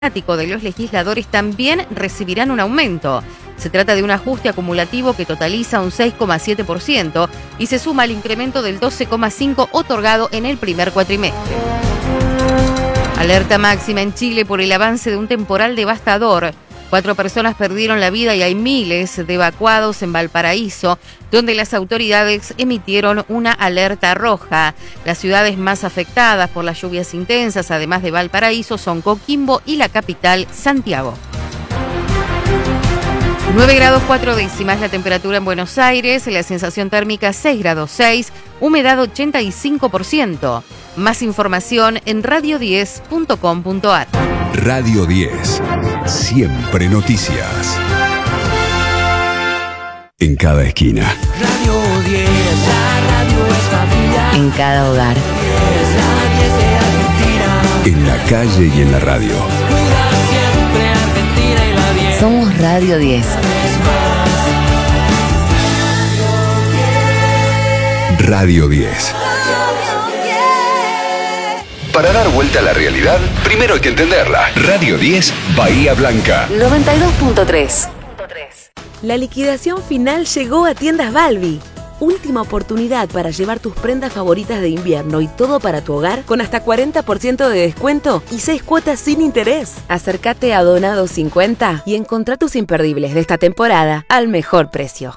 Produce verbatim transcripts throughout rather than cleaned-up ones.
de los legisladores también recibirán un aumento. Se trata de un ajuste acumulativo que totaliza un seis coma siete por ciento y se suma al incremento del doce coma cinco por ciento otorgado en el primer cuatrimestre. Alerta máxima en Chile por el avance de un temporal devastador. Cuatro personas perdieron la vida y hay miles de evacuados en Valparaíso, donde las autoridades emitieron una alerta roja. Las ciudades más afectadas por las lluvias intensas, además de Valparaíso, son Coquimbo y la capital, Santiago. nueve grados cuatro décimas la temperatura en Buenos Aires, la sensación térmica seis grados seis, humedad ochenta y cinco por ciento. Más información en radio diez punto com punto ar. Radio diez, siempre noticias. En cada esquina. Radio diez, la radio es familia. En cada hogar. Es la diez de Argentina. En la calle y en la radio. Cuida siempre Argentina y la diez. Somos Radio diez. Radio diez. Para dar vuelta a la realidad, primero hay que entenderla. Radio diez, Bahía Blanca. noventa y dos punto tres. La liquidación final llegó a Tiendas Balbi. Última oportunidad para llevar tus prendas favoritas de invierno y todo para tu hogar con hasta cuarenta por ciento de descuento y seis cuotas sin interés. Acércate a Donado cincuenta y encontrá tus imperdibles de esta temporada al mejor precio.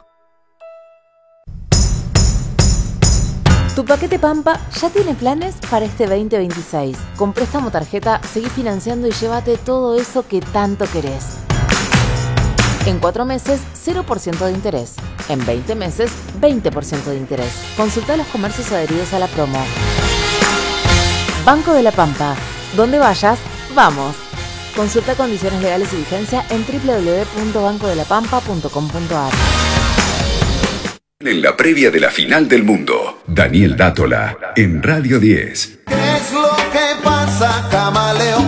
Tu paquete Pampa ya tiene planes para este veinte veintiséis. Con préstamo tarjeta, seguí financiando y llévate todo eso que tanto querés. En cuatro meses, cero por ciento de interés. En veinte meses, veinte por ciento de interés. Consulta los comercios adheridos a la promo. Banco de la Pampa. Donde vayas, vamos. Consulta condiciones legales y vigencia en doble u doble u doble u punto banco de la pampa punto com punto ar. En la previa de la final del mundo, Daniel Dátola, en Radio diez. ¿Qué es lo que pasa, camaleón?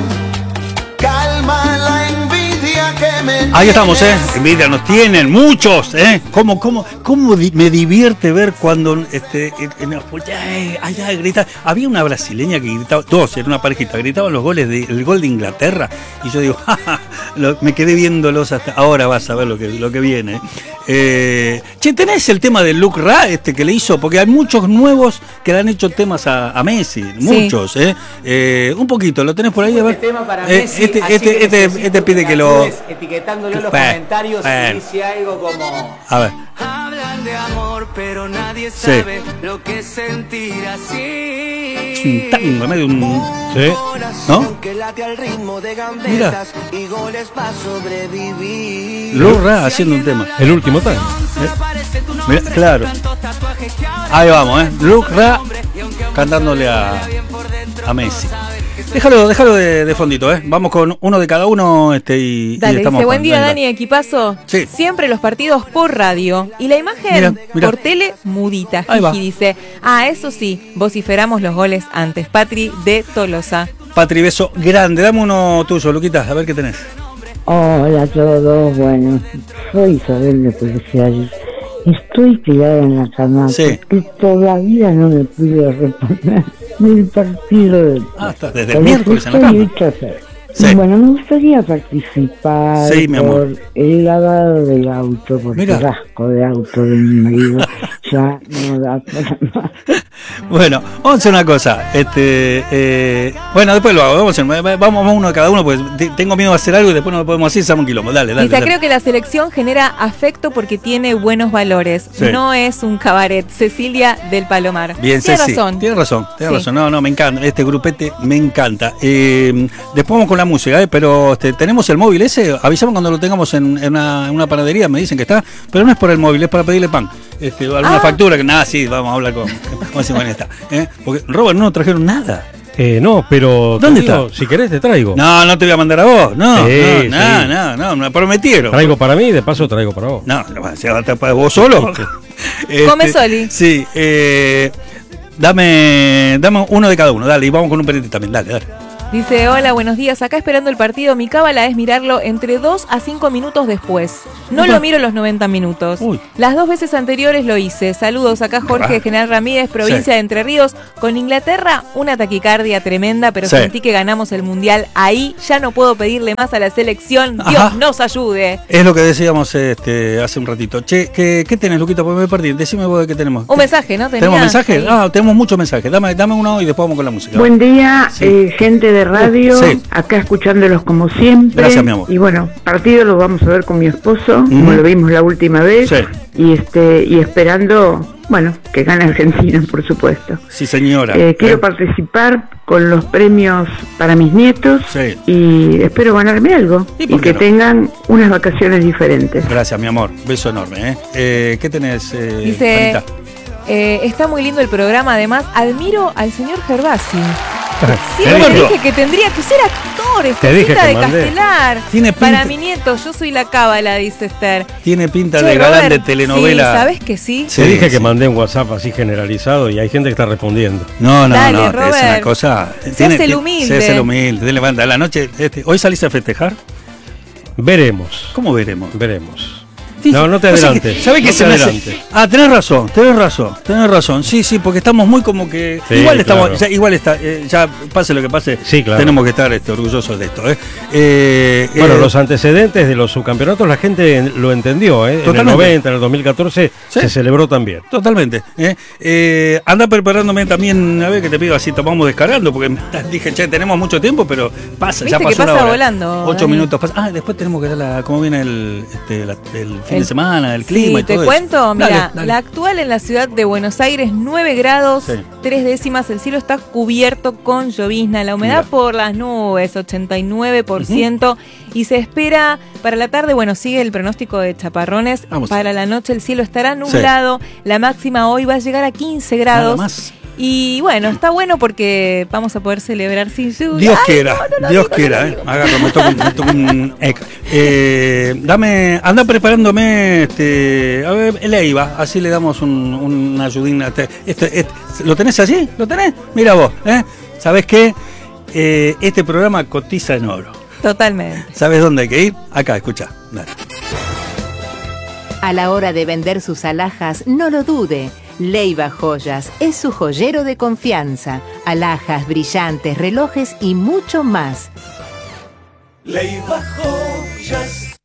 Calma la envidia que me... Ahí estamos, ¿eh? Envidia nos tienen, muchos, ¿eh? ¿Cómo, cómo, cómo di- me divierte ver cuando este, en, en, ay, ay, ay, grita. Había una brasileña que gritaba, dos, era una parejita, gritaban los goles de, el gol de Inglaterra, y yo digo, ja, ja, lo, me quedé viéndolos hasta ahora, vas a ver lo que, lo que viene. Eh, che, ¿tenés el tema de Luke Ra, este que le hizo? Porque hay muchos nuevos que le han hecho temas a, a Messi, muchos, sí. ¿eh? Eh, un poquito, ¿lo tenés por ahí? A ver. Este tema para Eh, Messi, este, así este, que este, necesito este pide que lo... actúes etiquetándolo en los Bueno, comentarios bueno. y dice algo como... A ver. Hablan de amor, pero nadie Sí. sabe lo que es sentir así. Es un tango, medio un... Sí. ¿No? Que late al ritmo de gambetas y goles para sobrevivir. Luke Ra haciendo un tema. El último tema. Mirá, claro. Ahí vamos, ¿eh? Luke Ra cantándole a, a Messi. Déjalo, déjalo de, de fondito, ¿eh? Vamos con uno de cada uno este, y, Dale, y estamos dice, buen con- día dale, Dani, equipazo. Sí. Siempre los partidos por radio. Y la imagen Mira, mira. por tele, mudita. Ahí va. Gigi dice, ah, eso sí, vociferamos los goles antes. Patri de Tolosa. Patri, beso grande. Dame uno tuyo, Luquita, a ver qué tenés. Hola a todos, bueno, soy Isabel de Policial. Estoy tirada en la cama Sí. porque todavía no me pude reponer del partido de... Ah, está desde el Pero miércoles en la estoy cama. hecha a hacer. Sí. Bueno, me gustaría participar Sí, mi amor. por el lavado del auto, porque Mira. el rasco de auto de mi marido ya no da para más. Bueno, vamos a hacer una cosa. Este, eh, bueno, después lo hago. Vamos a hacer, vamos, vamos uno de cada uno, porque te- tengo miedo de hacer algo y después no lo podemos hacer. Estamos un quilombo. Dale, dale. Dice, dale. creo que la selección genera afecto porque tiene buenos valores. Sí. No es un cabaret. Cecilia del Palomar. Bien, Tiene Ceci. razón. Tiene razón, tiene Sí. razón. No, no, me encanta. Este grupete me encanta. Eh, después vamos con la música, ¿eh? Pero este, tenemos el móvil ese. Avisamos cuando lo tengamos en, en, una, en una panadería. Me dicen que está. Pero no es por el móvil, es para pedirle pan. Este, alguna Ah. factura. Que nada, sí, vamos a hablar con, con ese con esta. ¿eh? Porque Robert no nos trajeron nada. Eh, no, pero... ¿Dónde te digo, está? Si querés te traigo. No, no te voy a mandar a vos. No, Sí, no, sí. no, no, no, me prometieron. Traigo para mí y de paso traigo para vos. No, no, ¿se va a tapar vos solo? Este, Come soli. Sí, eh, dame, dame uno de cada uno, dale, y vamos con un pendiente también, dale, dale. Dice, hola, buenos días, acá esperando el partido, mi cábala es mirarlo entre dos a cinco minutos después. No Upa. lo miro los noventa minutos. Uy. Las dos veces anteriores lo hice. Saludos, acá Jorge de General Ramírez, provincia Sí. de Entre Ríos. Con Inglaterra, una taquicardia tremenda, pero Sí. sentí que ganamos el Mundial. Ahí ya no puedo pedirle más a la selección. Dios Ajá. nos ayude. Es lo que decíamos este, hace un ratito. Che, ¿qué, qué tenés, Luquita? Porque me perdí. Decime vos de qué tenemos. Un mensaje, ¿no? Tenía ¿Tenemos mensajes? ahí. Ah, tenemos muchos mensajes. Dame, dame uno y después vamos con la música. Buen día, Sí. eh, gente de radio, Sí. acá escuchándolos como siempre. Gracias, mi amor. Y bueno, partido lo vamos a ver con mi esposo, como lo vimos la última vez. Sí. Y este y esperando, bueno, que gane Argentina, por supuesto. Sí, señora. Eh, quiero Eh, participar con los premios para mis nietos Sí. y espero ganarme algo ¿Y y, por qué que no? tengan unas vacaciones diferentes. Gracias, mi amor. Beso enorme. ¿eh? Eh, ¿Qué tenés, eh, Dice, Anita? eh, está muy lindo el programa, además admiro al señor Gervasi. Te Siempre dije. dije que tendría que ser actor, Te dije Estefita que de mandé. Castelar. Tiene pinta- Para mi nieto, yo soy la cábala, dice Esther. Tiene pinta Che, de galán Robert, de telenovela. Sí, ¿sabes que sí? Sí, Te dije que sí. mandé un WhatsApp así generalizado y hay gente que está respondiendo. No, no, Dale, no. Es Robert. una cosa. Se hace el humilde. Se hace el humilde. Te levanta a la noche. Este, ¿Hoy salís a festejar? Veremos, ¿Cómo veremos? veremos. Sí, No, no te o sea adelantes. que- ¿Sabe qué no se te me hace? adelantes. Ah, tenés razón, tenés razón, tenés razón. Sí, sí, porque estamos muy como que. Sí, igual estamos, claro. ya, igual está, eh, ya pase lo que pase, Sí, claro. tenemos que estar este, orgullosos de esto. ¿eh? Eh, Bueno, eh, los antecedentes de los subcampeonatos la gente en- lo entendió, ¿eh? En el Totalmente. noventa, en el dos mil catorce Sí. se celebró también. Totalmente. ¿eh? Eh, anda preparándome también, a ver que te pido así, tomamos descargando, porque dije, che, tenemos mucho tiempo, pero pasa, ya Viste pasó que una pasa hora. volando, Ocho Dani. minutos pasa. Ah, después tenemos que ver la, cómo viene el, este, la- el fin El- de semana, el Sí, clima y te todo cuento, eso. mira, Dale, dale. la actual en la ciudad de Buenos Aires, nueve grados, Sí. tres décimas, el cielo está cubierto con llovizna, la humedad Mira. por las nubes, ochenta y nueve por ciento, y se espera para la tarde, bueno, sigue el pronóstico de chaparrones, Vamos. para la noche el cielo estará nublado, la máxima hoy va a llegar a quince grados. Nada más. Y bueno, está bueno porque vamos a poder celebrar sin lluvia. Dios Ay, quiera, no, no lo Dios digo, no quiera, lo eh. digo. Agarro, me toco, me toco un ec. Eh, dame, anda preparándome, este, a ver, el Eiva, así le damos un, una ayudina. Este, este, este, ¿lo tenés allí? ¿Lo tenés? Mira vos, ¿eh? ¿Sabés qué? Eh, este programa cotiza en oro. Totalmente. ¿Sabes dónde hay que ir? Acá, escucha. Dale. A la hora de vender sus alhajas, no lo dude. Leiva Joyas es su joyero de confianza. Alhajas, brillantes, relojes y mucho más. Leiva Joyas.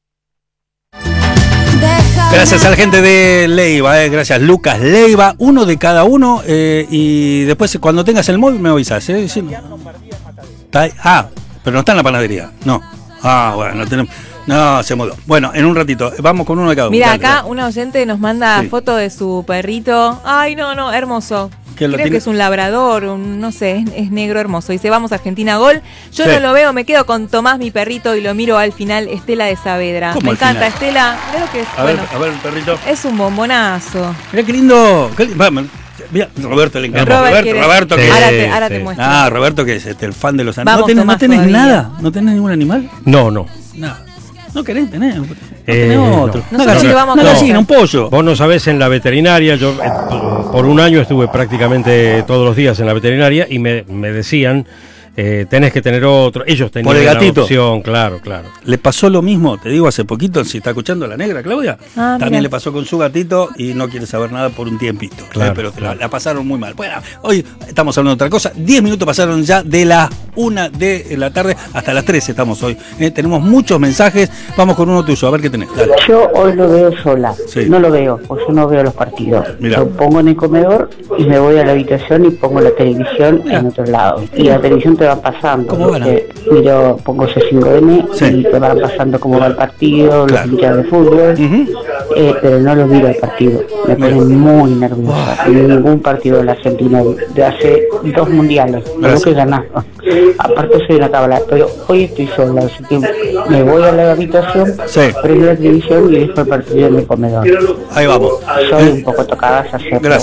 Gracias a la gente de Leiva, eh, gracias Lucas Leiva, uno de cada uno, eh, y después cuando tengas el móvil me avisas. Eh, sí, no. Está ahí. Ah, pero no está en la panadería, no. Ah, bueno, no tenemos. No, se mudó. Bueno, en un ratito, vamos con uno de cada uno. Mira, Dale, acá dale. una oyente nos manda Sí. foto de su perrito. Ay, no, no, hermoso. ¿Que lo Creo tiene? que es un labrador, un- no sé, es, es negro hermoso. Dice, vamos a Argentina Gol. Yo Sí. no lo veo, me quedo con Tomás, mi perrito, y lo miro al final, Estela de Saavedra. ¿Cómo Me al encanta, final? Estela. Creo que es, A ver, bueno, a ver el perrito. es un bombonazo. Mira qué lindo. Qué li- vamos, mira, Roberto le encanta. Robert Roberto, quiere- Roberto, que Ahora te, ahora te muestro. Ah, Roberto que es este, el fan de los animales. Vamos, ¿No tenés, Tomás, no tenés todavía. nada? ¿No tenés ningún animal? No, no. No. ¿No querés tener? No Eh, tenés no. otro. Nosotros Una gallina, llevamos una cosas. gallina, un pollo. Vos no sabés, en la veterinaria, yo eh, por un año estuve prácticamente todos los días en la veterinaria y me, me decían, eh, tenés que tener otro. Ellos tenían Por el una gatito. opción, claro, claro. Le pasó lo mismo, te digo hace poquito, si está escuchando la negra, Claudia, Ah, también mira. le pasó con su gatito y no quiere saber nada por un tiempito. Claro, eh, pero claro. La, la pasaron muy mal. Bueno, hoy estamos hablando de otra cosa. Diez minutos pasaron ya de la una de la tarde hasta las tres estamos hoy. Eh, tenemos muchos mensajes. Vamos con uno tuyo, a ver qué tenés. Dale. Yo hoy lo veo sola, Sí. no lo veo, o yo no veo los partidos. Mirá. Lo pongo en el comedor y me voy a la habitación y pongo la televisión Mirá. en otro lado. Y la televisión te va pasando. ¿Cómo van? porque miro, pongo C cinco N Sí. y te van pasando cómo va el partido, Claro. los hinchas de fútbol, Ujú. eh, pero no lo miro el partido. Me Mirá. pone muy nerviosa. Ningún partido de la Argentina de hace dos mundiales, Gracias. tengo que ganar. Aparte soy una cábala, pero hoy estoy sola, así que me voy a la habitación, Sí. prendo la televisión y dejo el partido en el comedor. Ahí vamos. Soy Eh, un poco tocada, ya sé. Gracias.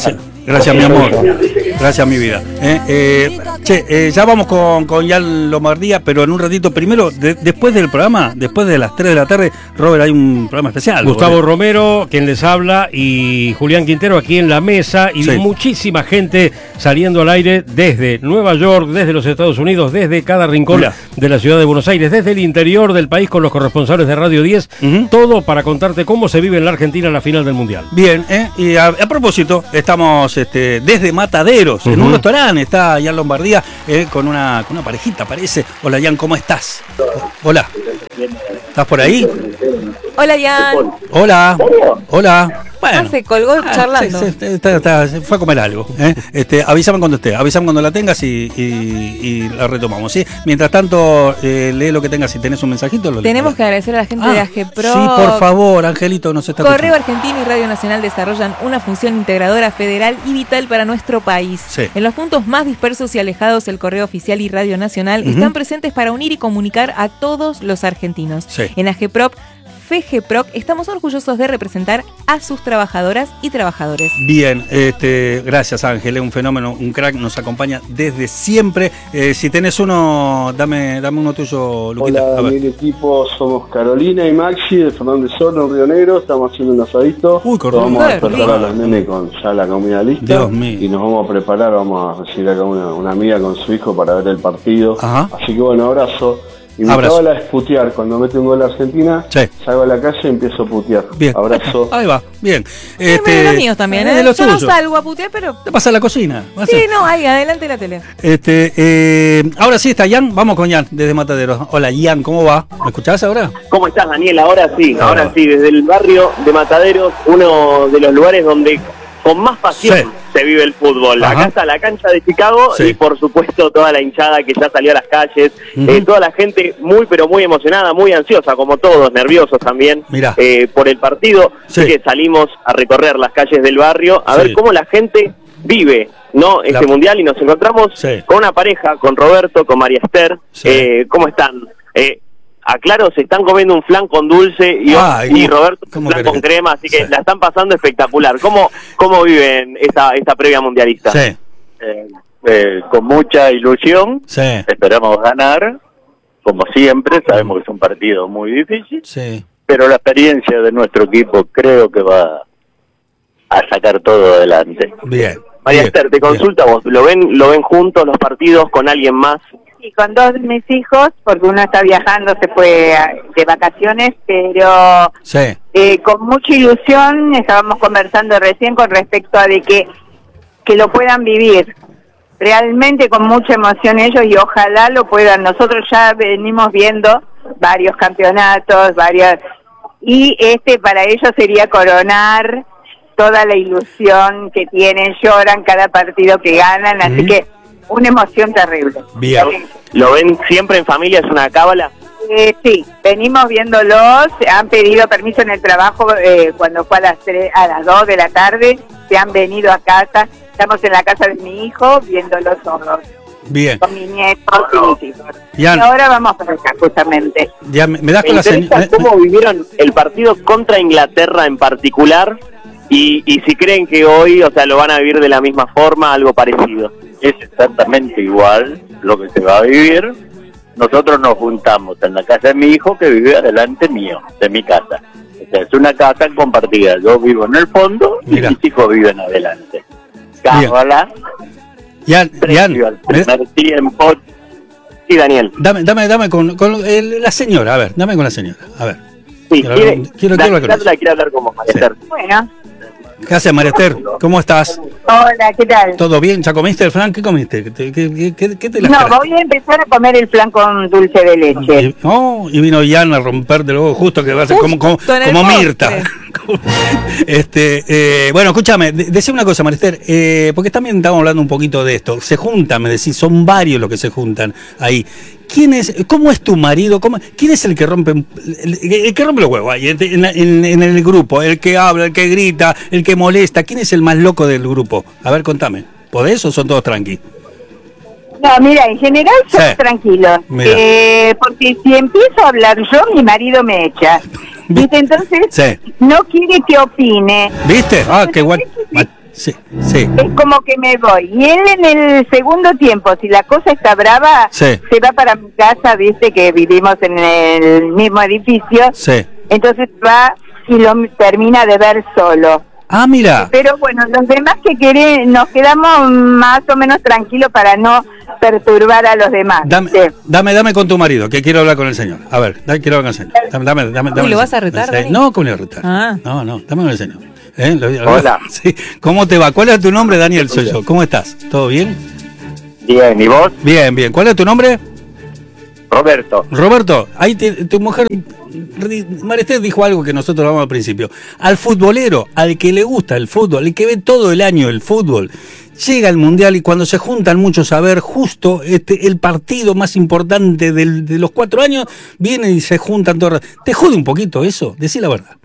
Gracias, mi amor. Gracias, mi vida. Eh, eh, che, eh, ya vamos con, con Ian Lombardía, pero en un ratito. Primero, de, después del programa, después de las tres de la tarde, Robert, hay un programa especial. Gustavo Robert. Romero, quien les habla, y Julián Quintero aquí en la mesa, y Sí. muchísima gente saliendo al aire desde Nueva York, desde los Estados Unidos, desde cada rincón Mira. de la ciudad de Buenos Aires, desde el interior del país con los corresponsales de Radio diez, Ujú. todo para contarte cómo se vive en la Argentina la final del Mundial. Bien, eh, y a, a propósito, estamos este, desde Mataderos, en Ujú. un restaurante, está Ian Lombardía eh, con, una, con una parejita, parece. Hola, Ian, ¿cómo estás? Hola. ¿Estás por ahí? Hola, Ian. Hola. Hola. Bueno. Ah, se colgó charlando. Sí, sí, está- está- se fue a comer algo. ¿eh? Este, avísame cuando esté, avísame cuando la tengas y, y- y la retomamos. ¿sí? Mientras tanto, eh, lee lo que tengas. Si tenés un mensajito, lo Tenemos lees. que agradecer a la gente Ah, de AGEPRO. Sí, por favor, Angelito, nos está Correo escuchando. Argentino y Radio Nacional desarrollan una función integradora federal y vital para nuestro país. Sí. En los puntos más dispersos y alejados, el Correo Oficial y Radio Nacional Ujú. están presentes para unir y comunicar a todos los argentinos. Sí. En AGEPROC, FEGEPROC, estamos orgullosos de representar a sus trabajadoras y trabajadores. Bien, este, gracias Ángel, es un fenómeno, un crack, nos acompaña desde siempre. Eh, si tenés uno, dame, dame uno tuyo, Luquita. Hola, A ver. mi equipo, somos Carolina y Maxi de Fernández Horno, Río Negro, estamos haciendo un asadito. Uy, correcto. Vamos a Qué despertar rico. a los nenes con ya la comida lista. Dios mío. Y nos vamos a preparar, vamos a recibir acá una, una amiga con su hijo para ver el partido. Ajá. Así que bueno, abrazo. Y mi Abrazo. cábala es putear, cuando mete un gol a Argentina, Sí. salgo a la calle y empiezo a putear. Bien. Abrazo. Ahí va, bien. Es medio de los míos también, es ¿eh? de los Yo no tuyos. salgo a putear, pero... Te pasa a la cocina. vas a- Sí, no, ahí, adelante la tele. Este, eh, ahora sí está Ian, vamos con Ian desde Mataderos. Hola Ian, ¿cómo va? ¿Me escuchás ahora? ¿Cómo estás, Daniel? Ahora sí, Ah. ahora sí, desde el barrio de Mataderos, uno de los lugares donde con más pasión Sí. se vive el fútbol. Ajá. Acá está la cancha de Chicago Sí. y por supuesto toda la hinchada que ya salió a las calles, Ujú. eh, toda la gente muy pero muy emocionada, muy ansiosa, como todos, nerviosos también Mirá. eh, por el partido. Sí. Así que salimos a recorrer las calles del barrio a Sí. ver cómo la gente vive, ¿no? Este La- mundial, y nos encontramos Sí. con una pareja, con Roberto, con María Esther. Sí. Eh, ¿Cómo están? Eh, aclaro, se están comiendo un flan con dulce y, Ay, y ¿cómo- Roberto un cómo flan querés? con crema, así que Sí. la están pasando espectacular. ¿Cómo, cómo viven esta, esta previa mundialista? Sí, Eh, eh, con mucha ilusión, sí, esperamos ganar, como siempre, sabemos que es un partido muy difícil, sí. pero la experiencia de nuestro equipo creo que va a sacar todo adelante. Bien. María bien, Esther, te bien. consulta vos, ¿lo ven, lo ven juntos los partidos con alguien más? Y con dos de mis hijos, porque uno está viajando, se fue a- de vacaciones, pero Sí, eh, con mucha ilusión estábamos conversando recién con respecto a de que, que lo puedan vivir. Realmente con mucha emoción ellos y ojalá lo puedan. Nosotros ya venimos viendo varios campeonatos, varias y este para ellos sería coronar toda la ilusión que tienen, lloran cada partido que ganan, así Ujú. que una emoción terrible. bien. ¿Lo ven siempre en familia? ¿Es una cábala? Eh, sí, venimos viéndolos, han pedido permiso en el trabajo eh, cuando fue a las tres, a las dos de la tarde, se han venido a casa, estamos en la casa de mi hijo viéndolos todos, Bien. con mis nietos y mis hijos. Ian. Y ahora vamos para acá justamente. Ya me, me das Me con la interesa señora. cómo vivieron el partido contra Inglaterra en particular y, y si creen que hoy, o sea, lo van a vivir de la misma forma, algo parecido. Es exactamente igual lo que se va a vivir. Nosotros nos juntamos en la casa de mi hijo que vive adelante mío, de mi casa. O sea, es una casa compartida. Yo vivo en el fondo y Mira. mis hijos viven adelante. Cábala, Ian, Ian, previo al me- primer tiempo. Sí, Daniel. dame, dame, dame con, con el- la señora, a ver, dame con la señora, a ver. Sí, Quiero quiere, hablar- quiero- la, quiero hablar con la quiere hablar con vos, María Sí. Esther. Bueno, ¿Qué haces, María Esther? ¿Cómo estás? hola, ¿qué tal? ¿Todo bien? ¿Ya comiste el flan? ¿Qué comiste? ¿Qué, te- qué, qué- qué te las No, traes? voy a empezar a comer el flan con dulce de leche. Y, oh, y vino Ian a romper de luego justo que va a ser como, como, Justo en el como postre. Mirta. este, eh, bueno, escúchame, de- decime una cosa, Marister, eh, porque también estamos hablando un poquito de esto. Se juntan, me decís, son varios los que se juntan ahí. ¿Quién es, cómo es tu marido? ¿Cómo, ¿Quién es el que rompe el, el que rompe los huevos ahí en, en- en- en el grupo? El que habla, el que grita, el que molesta. ¿Quién es el más loco del grupo? A ver, contame. ¿Podés o son todos tranqui? No, mira, en general son Sí. tranquilos. Mira. Eh, porque si empiezo a hablar yo, mi marido me echa. ¿Viste? Entonces, Sí. no quiere que opine. ¿Viste? Ah, qué bueno. Sí, sí. Es como que me voy. Y él en el segundo tiempo, si la cosa está brava, Sí. se va para mi casa, viste que vivimos en el mismo edificio. Sí. Entonces va y lo termina de ver solo. Ah, mira. Pero bueno, los demás que querés, nos quedamos más o menos tranquilos para no perturbar a los demás. Dame, dame, dame con tu marido, que quiero hablar con el señor. A ver, dame, quiero hablar con el señor. Dame, dame, dame, dame Uy, ¿lo el vas a señor. retar, Sí. Dani? No, ¿cómo le voy a retar? Ah. No, no, dame con el señor. ¿Eh? Lo- lo- Hola. Sí. ¿Cómo te va? ¿Cuál es tu nombre, Daniel? Soy yo. ¿Cómo estás? ¿Todo bien? Bien, ¿y vos? Bien, bien. ¿Cuál es tu nombre? Roberto. Roberto, ahí te- tu mujer, Maresté dijo algo que nosotros hablamos al principio. Al futbolero, al que le gusta el fútbol, al que ve todo el año el fútbol, llega el Mundial y cuando se juntan muchos a ver justo este, el partido más importante del- de los cuatro años, vienen y se juntan todos. ¿Te jode un poquito eso? Decí la verdad.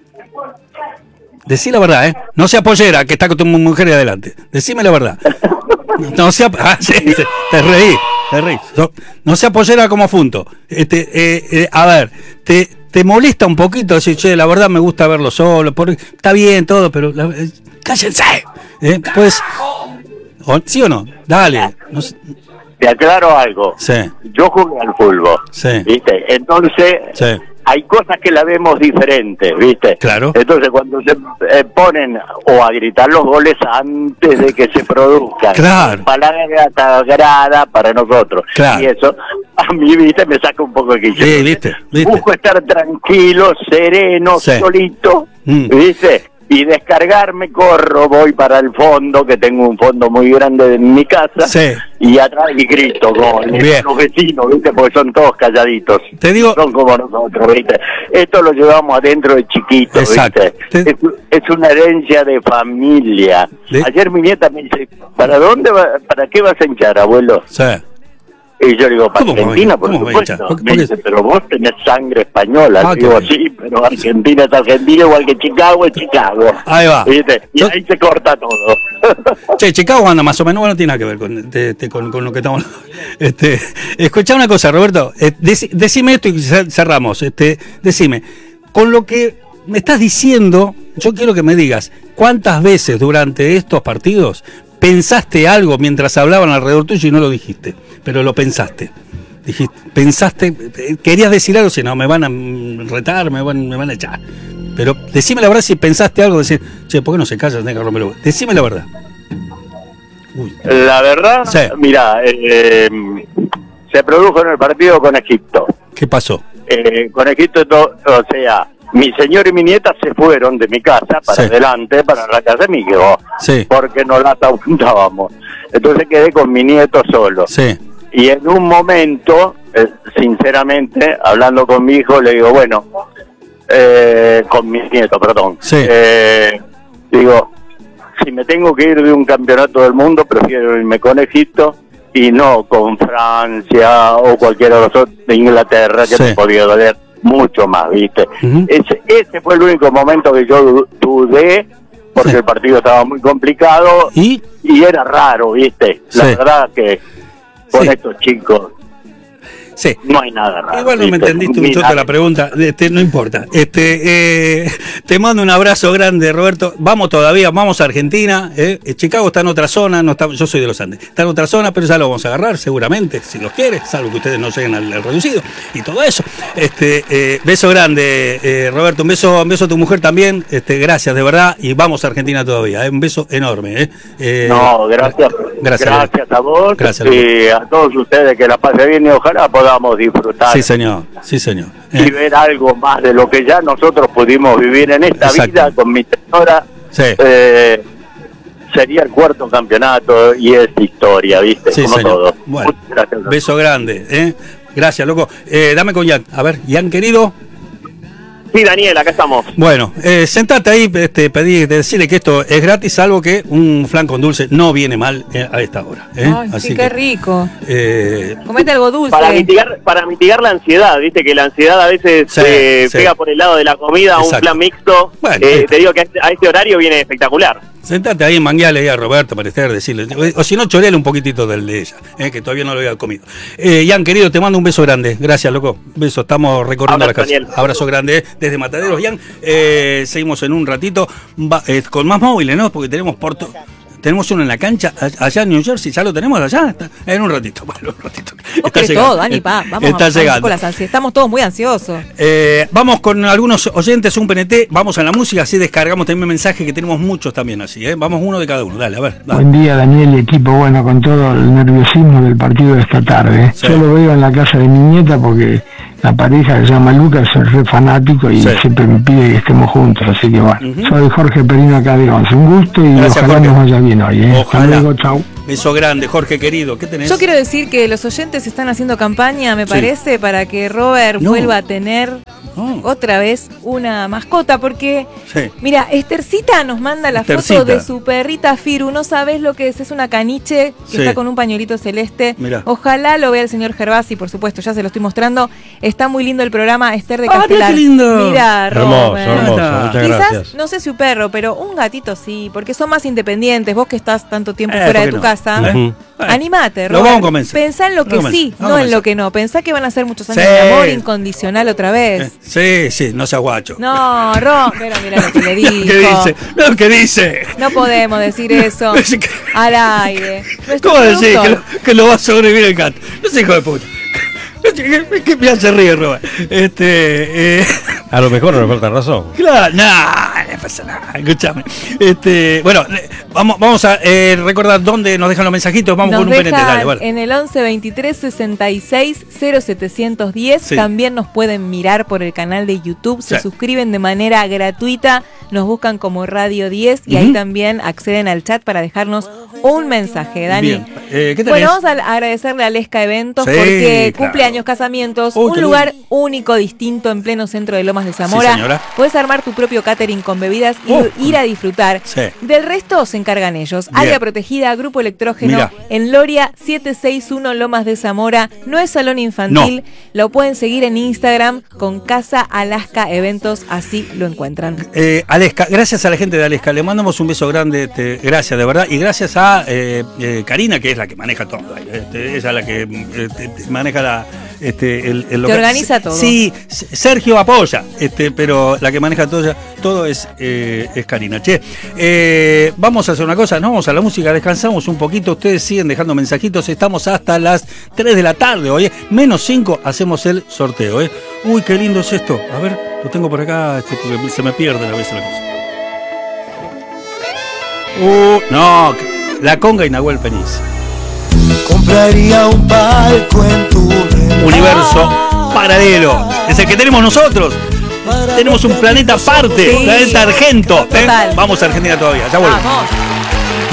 Decí la verdad, ¿eh? No sea pollera, que está con tu mujer ahí adelante. Decime la verdad. No sea... Ah, sí, sí, te reí, te reí. No, no sea pollera como Funto. Este, eh, eh, a ver, te, te molesta un poquito decir, che, la verdad me gusta verlo solo, porque está bien todo, pero... La, eh, ¡cállense! ¿Eh? Pues... o- ¿Sí o no? Dale. No sé. Te aclaro algo. Sí, Yo jugué al fútbol, sí, ¿viste? Entonces, sí. hay cosas que la vemos diferentes, ¿viste? Claro. Entonces, cuando se eh, ponen o a gritar los goles antes de que se produzcan, Claro. palabra sagrada para nosotros. Claro. Y eso, a mí, ¿viste? Me saca un poco de quicio. Sí, ¿viste? ¿Viste? Busco estar tranquilo, sereno, Sí. solito, Mm. ¿viste? Y descargarme, corro, voy para el fondo, que tengo un fondo muy grande en mi casa, Sí. y atrás y grito, gol. Bien. Los vecinos, ¿viste? Porque son todos calladitos. Te digo... Son como nosotros, ¿viste? Esto lo llevamos adentro de chiquito, Exacto. ¿viste? Es, es una herencia de familia. De- Ayer mi nieta me dice, ¿para dónde va, para qué vas a hinchar, abuelo? Sí. Y yo digo, para ¿Cómo voy? Argentina, por ¿Cómo voy a hinchar? supuesto. ¿Por qué- Me por qué- dice, pero vos tenés sangre española. Ah, Digo, qué sí, pero Argentina es Argentina, igual que Chicago es Chicago. Ahí va. ¿Viste? Y Yo- ahí se corta todo. Che, Chicago anda más o menos, bueno, no tiene nada que ver con, de- este, con, con lo que estamos hablando. Este, escuchá una cosa, Roberto, eh, deci- decime esto y cer- cerramos. Este, decime, con lo que me estás diciendo, yo quiero que me digas, ¿cuántas veces durante estos partidos pensaste algo mientras hablaban alrededor tuyo y no lo dijiste? Pero lo pensaste. Dijiste, pensaste, eh, querías decir algo, si no, me van a mm, retar, me van, me van a echar. Pero decime la verdad si pensaste algo, decir, che, ¿por qué no se calla? Tenés que romper los huevos. Decime la verdad. La verdad, Sí. mira, eh, se produjo en el partido con Egipto. ¿Qué pasó? Eh, con Egipto, to- o sea, mi señor y mi nieta se fueron de mi casa para Sí. adelante, para la casa de mi hijo, Sí. porque no las apuntábamos. Entonces quedé con mi nieto solo. Sí. Y en un momento, eh, sinceramente, hablando con mi hijo, le digo, bueno, eh, con mi nieto, perdón, Sí. eh, digo, si me tengo que ir de un campeonato del mundo, prefiero irme con Egipto y no con Francia o cualquiera de los otros de Inglaterra, que Sí. me podía doler mucho más, ¿viste? Ujú. ese, ese fue el único momento que yo du- dudé, porque Sí. el partido estaba muy complicado ¿Y? y era raro, ¿viste? La Sí. verdad que con Sí. estos chicos Sí. no hay nada raro. Igual no me ¿viste? entendiste Ni un choto nada. la pregunta, este, no importa. Este, eh, te mando un abrazo grande, Roberto. Vamos todavía, vamos a Argentina. eh. Chicago está en otra zona, no está, yo soy de los Andes. Está en otra zona, pero ya lo vamos a agarrar seguramente, si los quieres, salvo que ustedes no lleguen al, al reducido y todo eso. Este, eh, beso grande, eh, Roberto. Un beso, un beso a tu mujer también. Este, gracias de verdad y vamos a Argentina todavía. eh. Un beso enorme. Eh. Eh, No, gracias. Gracias, Gracias a vos Gracias, y a todos ustedes que la pasen bien y ojalá podamos disfrutar Sí, señor. Sí, señor. y ver algo más de lo que ya nosotros pudimos vivir en esta Exacto. vida con mi señora. Sí. Eh, sería el cuarto campeonato y es historia, ¿viste? Sí, Como señor. todo. Bueno, Muchas gracias. beso grande. ¿eh? Gracias, loco. Eh, dame con Jan. A ver, Jan, querido. Sí, Daniel, acá estamos. Bueno, eh, sentate ahí, este, pedí, decirle que esto es gratis, salvo que un flan con dulce no viene mal eh, a esta hora. ¿eh? Ay, Así sí, que, qué rico. eh, Comete algo dulce. Para mitigar, para mitigar la ansiedad, viste que la ansiedad a veces Sí, eh, sí. pega por el lado de la comida, un Exacto. plan mixto. Bueno, Eh, sí. te digo que a este, a este horario viene espectacular. sentate ahí en mangueale ahí a Roberto para estar, decirle, o si no, choreale un poquitito del de ella, eh, que todavía no lo había comido. Eh, Jan, querido, te mando un beso grande. Gracias, loco. Beso, estamos recorriendo Abrazo, la casa. Daniel. Abrazo grande. eh. desde Mataderos. Bien, eh, seguimos en un ratito va, eh, con más móviles, ¿no? Porque tenemos Porto. Tenemos uno en la cancha allá en New Jersey, ya lo tenemos allá, está, en un ratito, bueno, un ratito. Vos querés todo, Dani, pa, vamos, está vamos llegando. con las ansias, estamos todos muy ansiosos. Eh, vamos con algunos oyentes, un P N T, vamos a la música, así descargamos también mensajes, que tenemos muchos también así, ¿eh? Vamos uno de cada uno, dale, a ver. Dale. Buen día, Daniel y equipo, bueno, con todo el nerviosismo del partido de esta tarde. Sí. Yo lo veo en la casa de mi nieta porque la pareja que se llama Lucas es re fanático y Sí. siempre me pide que estemos juntos, así que bueno. Ujú. Soy Jorge Perino acá de Once, un gusto y Gracias, ojalá Jorge. nos vaya bien hoy, ¿eh? Hasta Ojalá. luego, chau. Beso grande, Jorge querido, ¿qué tenés? Yo quiero decir que los oyentes están haciendo campaña, me Sí. parece, para que Robert No. vuelva a tener No. otra vez una mascota, porque, Sí. mira, Estercita nos manda la Estercita. foto de su perrita Firu, no sabés lo que es, es una caniche que Sí. está con un pañuelito celeste. Mirá. Ojalá lo vea el señor Gervasi, por supuesto, ya se lo estoy mostrando. Está muy lindo el programa, Esther de Ah, Castelar. mirá qué lindo. Mira, Hermoso, Robert. hermoso, Quizás, muchas Quizás, gracias. no sé si un perro, pero un gatito sí, porque son más independientes. Vos que estás tanto tiempo Eh, fuera ¿por de qué tu no? casa, ¿Eh? Ujú. Bueno, animate, lo Robert. vamos a convencer. Pensá en lo que Lo vamos a sí, convencer, lo no vamos a en lo convencer. que no. Pensá que van a ser muchos años Sí. de amor incondicional otra vez. Eh, sí, sí, no seas guacho. No, Ro, pero mira lo que le dijo. ¿Qué dice? No, ¿qué dice? No podemos decir eso al aire. Nuestro ¿Cómo decís que productor- lo, que lo va a sobrevivir el gato? No sé, hijo de puta. ¿Qué, qué me hace reír, Robert? Este, eh, A lo mejor no me falta razón. claro, nada, no pasa nada, escúchame. Este, bueno, eh, vamos, vamos a eh, recordar dónde nos dejan los mensajitos, vamos Nos con un P N T, dejan dale, vale. en el once veintitrés sesenta y seis cero setecientos diez. Sí. También nos pueden mirar por el canal de YouTube. Se Sí. suscriben de manera gratuita. Nos buscan como Radio diez y ahí Ujú. también acceden al chat para dejarnos un mensaje. Dani. Bien, eh, ¿qué tenés? Bueno, vamos a agradecerle a Lesca Eventos Sí, porque claro. cumpleaños, casamientos, Uy, un qué lugar lindo. único, distinto en pleno centro de Lomas de Zamora. Sí, señora. Puedes armar tu propio catering con bebidas y Oh. ir a disfrutar. Sí. Del resto se encargan ellos. Bien. Área protegida, grupo electrógeno, Mirá. en Loria setecientos sesenta y uno Lomas de Zamora. No es salón infantil. Lo pueden seguir en Instagram con Casa Alaska Eventos, así lo encuentran. Eh, Aleska, gracias a la gente de Aleska, le mandamos un beso grande, este, gracias de verdad, y gracias a eh, eh, Karina, que es la que maneja todo, este, ella es la que eh, te- te maneja la, este, el, el local. organiza todo. Sí, S- Sergio apoya, este, pero la que maneja todo, todo es, eh, es Karina. Che, eh, vamos a hacer una cosa, nos vamos a la música, descansamos un poquito, ustedes siguen dejando mensajitos, estamos hasta las tres de la tarde hoy, eh, menos cinco hacemos el sorteo. Eh. Uy, qué lindo es esto, a ver, lo tengo por acá, este, porque se me pierde a veces la cosa. Uh, no, la conga y Nahuel Peniz. Compraría un palco en tu Universo paralelo. Es el que tenemos nosotros. Tenemos un planeta aparte, Sí. planeta Argento. ¿eh? Total. Vamos a Argentina todavía, ya volvemos. Vamos.